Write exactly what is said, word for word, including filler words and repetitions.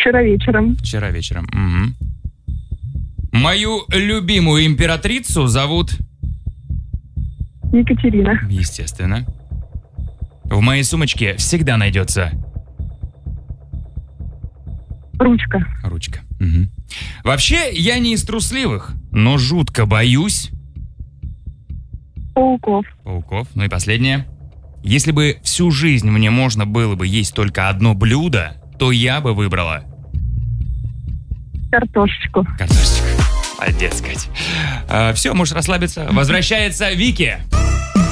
Вчера вечером. Вчера вечером. Угу. Мою любимую императрицу зовут... Екатерина. Естественно. В моей сумочке всегда найдется... Ручка. Ручка. Угу. Вообще, я не из трусливых, но жутко боюсь... Пауков. Пауков. Ну и последнее. Если бы всю жизнь мне можно было бы есть только одно блюдо, то я бы выбрала... Картошечку. Картошечку. Молодец, Кать. А, все, можешь расслабиться. Возвращается Вики.